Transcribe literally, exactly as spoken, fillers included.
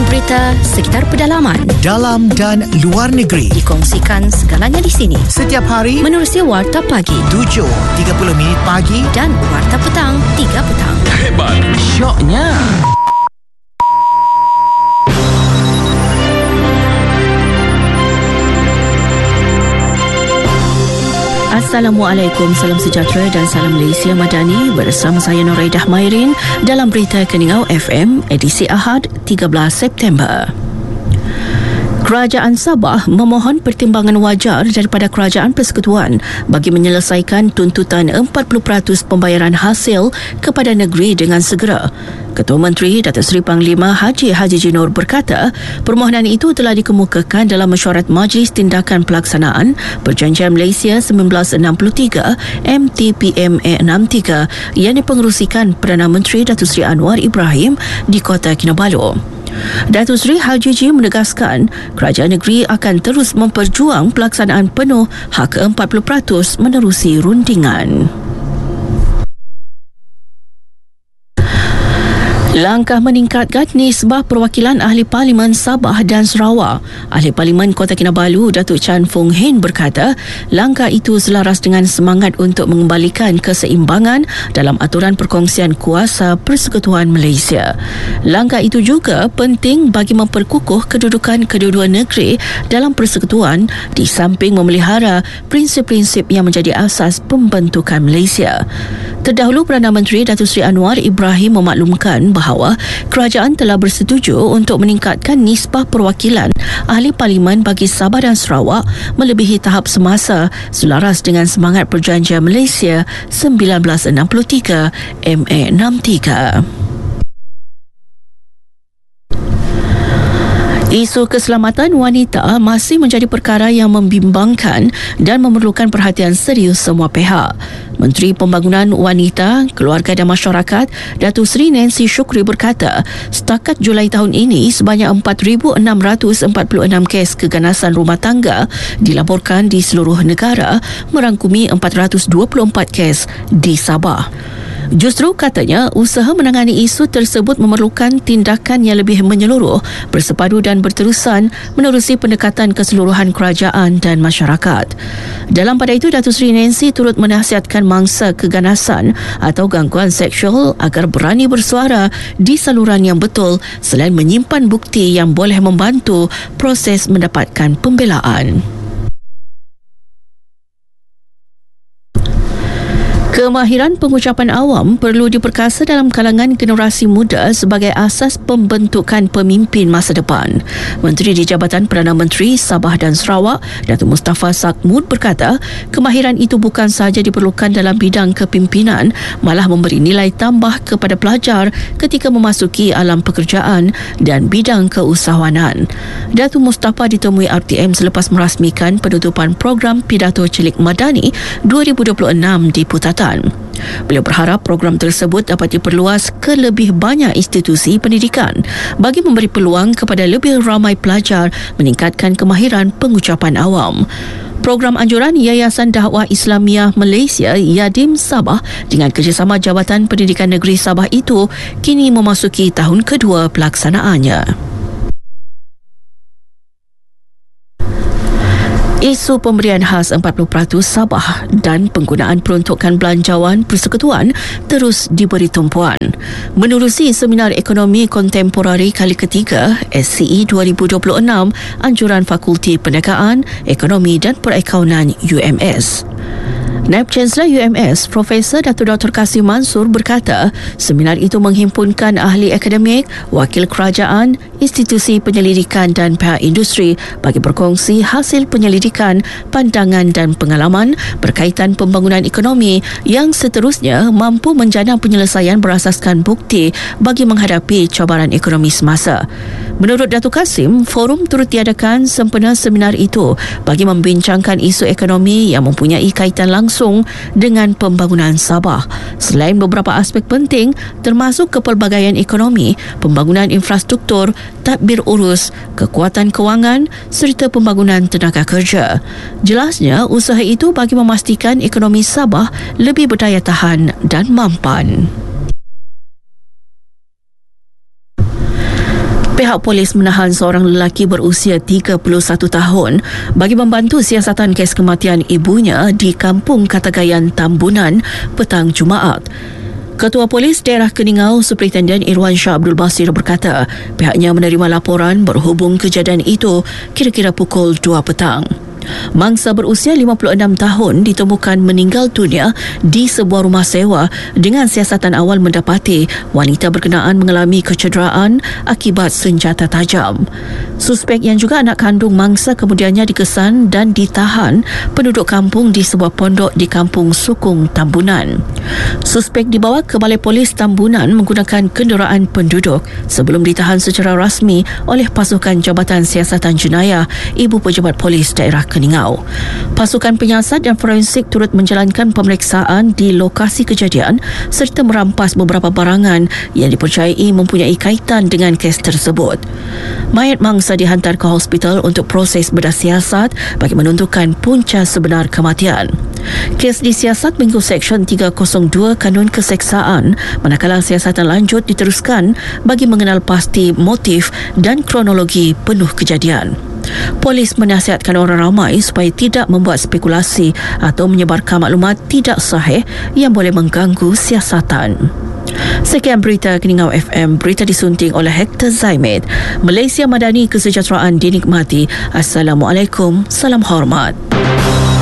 berita sekitar pedalaman, dalam dan luar negeri. Dikongsikan segalanya di sini. Setiap hari menerusi Warta Pagi tujuh tiga puluh minit pagi dan Warta Petang tiga petang. Hebat, syoknya. Assalamualaikum, salam sejahtera dan salam Malaysia Madani. Bersama saya Noraidah Mairin dalam Berita Keningau F M edisi Ahad tiga belas September. Kerajaan Sabah memohon pertimbangan wajar daripada Kerajaan Persekutuan bagi menyelesaikan tuntutan empat puluh peratus pembayaran hasil kepada negeri dengan segera. Ketua Menteri Datuk Seri Panglima Haji Haji Jinor berkata, permohonan itu telah dikemukakan dalam mesyuarat Majlis Tindakan Pelaksanaan Perjanjian Malaysia seribu sembilan ratus enam puluh tiga M T P M A enam tiga yang dipengerusikan Perdana Menteri Datuk Seri Anwar Ibrahim di Kota Kinabalu. Datuk Seri Haji Ji menegaskan kerajaan negeri akan terus memperjuang pelaksanaan penuh hak ke empat puluh peratus menerusi rundingan. Langkah meningkatkan nisbah perwakilan Ahli Parlimen Sabah dan Sarawak. Ahli Parlimen Kota Kinabalu Datuk Chan Fung Hin berkata, langkah itu selaras dengan semangat untuk mengembalikan keseimbangan dalam aturan perkongsian kuasa Persekutuan Malaysia. Langkah itu juga penting bagi memperkukuh kedudukan kedua-dua negeri dalam persekutuan di samping memelihara prinsip-prinsip yang menjadi asas pembentukan Malaysia. Terdahulu Perdana Menteri Datuk Seri Anwar Ibrahim memaklumkan bahawa kerajaan telah bersetuju untuk meningkatkan nisbah perwakilan Ahli Parlimen bagi Sabah dan Sarawak melebihi tahap semasa selaras dengan semangat Perjanjian Malaysia seribu sembilan ratus enam puluh tiga M A enam tiga. Isu keselamatan wanita masih menjadi perkara yang membimbangkan dan memerlukan perhatian serius semua pihak. Menteri Pembangunan Wanita, Keluarga dan Masyarakat, Datuk Seri Nancy Shukri berkata, setakat Julai tahun ini, sebanyak empat ribu enam ratus empat puluh enam kes keganasan rumah tangga dilaporkan di seluruh negara, merangkumi empat ratus dua puluh empat kes di Sabah. Justru katanya, usaha menangani isu tersebut memerlukan tindakan yang lebih menyeluruh, bersepadu dan berterusan menerusi pendekatan keseluruhan kerajaan dan masyarakat. Dalam pada itu, Datuk Seri Nancy turut menasihatkan mangsa keganasan atau gangguan seksual agar berani bersuara di saluran yang betul selain menyimpan bukti yang boleh membantu proses mendapatkan pembelaan. Kemahiran pengucapan awam perlu diperkasa dalam kalangan generasi muda sebagai asas pembentukan pemimpin masa depan. Menteri di Jabatan Perdana Menteri Sabah dan Sarawak, Datuk Mustafa Sakmud berkata, kemahiran itu bukan sahaja diperlukan dalam bidang kepimpinan, malah memberi nilai tambah kepada pelajar ketika memasuki alam pekerjaan dan bidang keusahawanan. Datuk Mustafa ditemui R T M selepas merasmikan penutupan program Pidato Celik Madani dua ribu dua puluh enam di Putatan. Beliau berharap program tersebut dapat diperluas ke lebih banyak institusi pendidikan bagi memberi peluang kepada lebih ramai pelajar meningkatkan kemahiran pengucapan awam. Program anjuran Yayasan Dakwah Islamiah Malaysia Yadim Sabah dengan kerjasama Jabatan Pendidikan Negeri Sabah itu kini memasuki tahun kedua pelaksanaannya. Isu pemberian khas empat puluh peratus Sabah dan penggunaan peruntukan belanjawan persekutuan terus diberi tumpuan. Menerusi Seminar Ekonomi Kontemporari kali ketiga S C E dua ribu dua puluh enam, Anjuran Fakulti Perniagaan, Ekonomi dan Perakaunan U M S. Naib Chancellor U M S, Profesor Datuk Doktor Kasim Mansur berkata, seminar itu menghimpunkan ahli akademik, wakil kerajaan, institusi penyelidikan dan pihak industri bagi berkongsi hasil penyelidikan, pandangan dan pengalaman berkaitan pembangunan ekonomi yang seterusnya mampu menjana penyelesaian berasaskan bukti bagi menghadapi cabaran ekonomi semasa. Menurut Datuk Kasim, forum turut diadakan sempena seminar itu bagi membincangkan isu ekonomi yang mempunyai kaitan langsung dengan pembangunan Sabah. Selain beberapa aspek penting termasuk kepelbagaian ekonomi, pembangunan infrastruktur, tadbir urus, kekuatan kewangan serta pembangunan tenaga kerja. Jelasnya, usaha itu bagi memastikan ekonomi Sabah lebih berdaya tahan dan mampan. Pihak polis menahan seorang lelaki berusia tiga puluh satu tahun bagi membantu siasatan kes kematian ibunya di Kampung Katagayan, Tambunan petang Jumaat. Ketua Polis Daerah Keningau, Superintendent Irwan Shah Abdul Basir berkata pihaknya menerima laporan berhubung kejadian itu kira-kira pukul dua petang. Mangsa berusia lima puluh enam tahun ditemukan meninggal dunia di sebuah rumah sewa dengan siasatan awal mendapati wanita berkenaan mengalami kecederaan akibat senjata tajam. Suspek yang juga anak kandung mangsa kemudiannya dikesan dan ditahan penduduk kampung di sebuah pondok di Kampung Sukung, Tambunan. Suspek dibawa ke Balai Polis Tambunan menggunakan kenderaan penduduk sebelum ditahan secara rasmi oleh pasukan Jabatan Siasatan Jenayah Ibu Pejabat Polis Daerah Keningau. Pasukan penyiasat dan forensik turut menjalankan pemeriksaan di lokasi kejadian serta merampas beberapa barangan yang dipercayai mempunyai kaitan dengan kes tersebut. Mayat mangsa dihantar ke hospital untuk proses bedah siasat bagi menentukan punca sebenar kematian. Kes disiasat mengikut Seksyen tiga kosong dua Kanun Keseksaan, manakala siasatan lanjut diteruskan bagi mengenal pasti motif dan kronologi penuh kejadian. Polis menasihatkan orang ramai supaya tidak membuat spekulasi atau menyebarkan maklumat tidak sahih yang boleh mengganggu siasatan. Sekian berita Keningau F M, berita disunting oleh Hector Zaimid. Malaysia Madani, kesejahteraan dinikmati. Assalamualaikum, salam hormat.